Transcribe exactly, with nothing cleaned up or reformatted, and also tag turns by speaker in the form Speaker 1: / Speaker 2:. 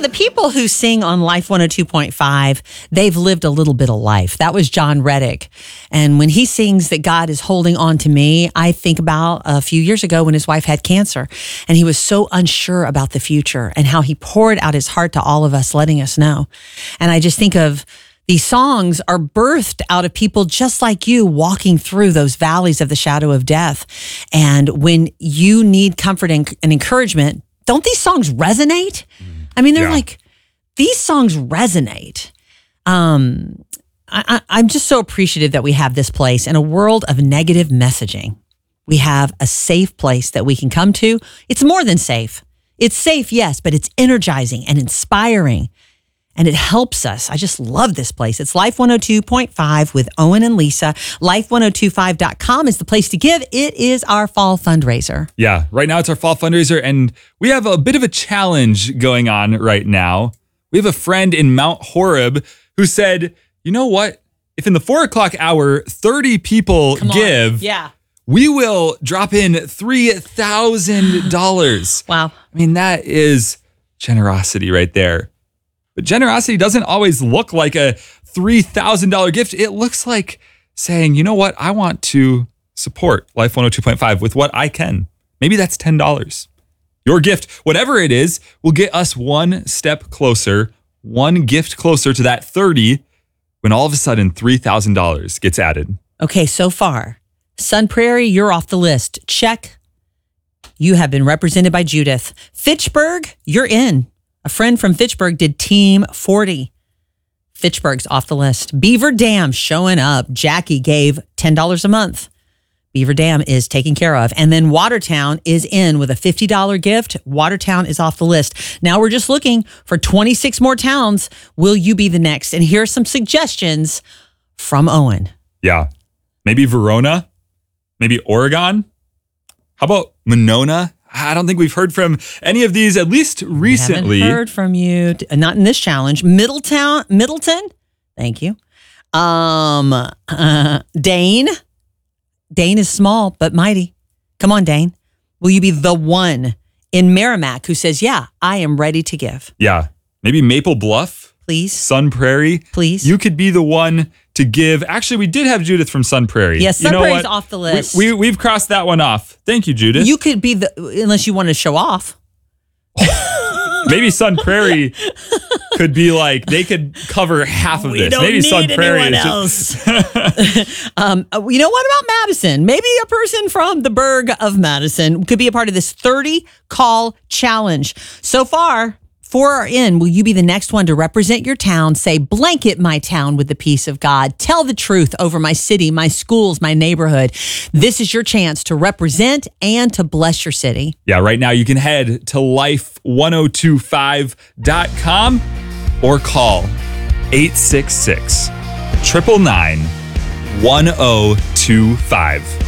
Speaker 1: the people who sing on Life one oh two point five, they've lived a little bit of life. That was John Reddick. And when he sings that God is holding on to me, I think about a few years ago when his wife had cancer and he was so unsure about the future and how he poured out his heart to all of us, letting us know. And I just think of these songs are birthed out of people just like you walking through those valleys of the shadow of death. And when you need comfort and, and encouragement, don't these songs resonate? I mean, they're yeah. like, these songs resonate. Um, I, I, I'm just so appreciative that we have this place in a world of negative messaging. We have a safe place that we can come to. It's more than safe. It's safe, yes, but it's energizing and inspiring. And it helps us. I just love this place. It's Life one oh two point five with Owen and Lisa. life ten twenty-five dot com is the place to give. It is our fall fundraiser.
Speaker 2: Yeah, right now it's our fall fundraiser, and we have a bit of a challenge going on right now. We have a friend in Mount Horeb who said, you know what? If in the four o'clock hour, thirty people
Speaker 1: Come on.
Speaker 2: give,
Speaker 1: yeah.
Speaker 2: we will drop in three thousand dollars.
Speaker 1: Wow.
Speaker 2: I mean, that is generosity right there. But generosity doesn't always look like a three thousand dollars gift. It looks like saying, you know what? I want to support Life one oh two point five with what I can. Maybe that's ten dollars. Your gift, whatever it is, will get us one step closer, one gift closer to that thirty when all of a sudden three thousand dollars gets added.
Speaker 1: Okay, so far, Sun Prairie, you're off the list. Check. You have been represented by Judith. Fitchburg, you're in. A friend from Fitchburg did Team forty. Fitchburg's off the list. Beaver Dam showing up. Jackie gave ten dollars a month. Beaver Dam is taken care of. And then Watertown is in with a fifty dollars gift. Watertown is off the list. Now we're just looking for twenty-six more towns. Will you be the next? And here are some suggestions from Owen.
Speaker 2: Yeah. Maybe Verona. Maybe Oregon. How about Monona? I don't think we've heard from any of these, at least recently.
Speaker 1: We haven't heard from you. Not in this challenge. Middletown, Middleton. Thank you. Um, uh, Dane. Dane is small, but mighty. Come on, Dane. Will you be the one in Merrimack who says, yeah, I am ready to give?
Speaker 2: Yeah. Maybe Maple Bluff.
Speaker 1: Please.
Speaker 2: Sun Prairie.
Speaker 1: Please.
Speaker 2: You could be the one to give. Actually, we did have Judith from Sun Prairie.
Speaker 1: Yes, Sun
Speaker 2: you know
Speaker 1: Prairie's
Speaker 2: what?
Speaker 1: off the list.
Speaker 2: We, we, we've crossed that one off. Thank you, Judith.
Speaker 1: You could be the, unless you want to show off.
Speaker 2: Maybe Sun Prairie could be like, they could cover half of
Speaker 1: we
Speaker 2: this.
Speaker 1: Don't
Speaker 2: Maybe
Speaker 1: need
Speaker 2: Sun Prairie
Speaker 1: anyone
Speaker 2: is
Speaker 1: else. um, you know what about Madison? Maybe a person from the burg of Madison could be a part of this thirty call challenge. So far, four are in. Will you be the next one to represent your town? Say, blanket my town with the peace of God. Tell the truth over my city, my schools, my neighborhood. This is your chance to represent and to bless your city.
Speaker 2: Yeah, right now you can head to life ten twenty-five dot com or call eight six six, nine nine nine, one oh two five.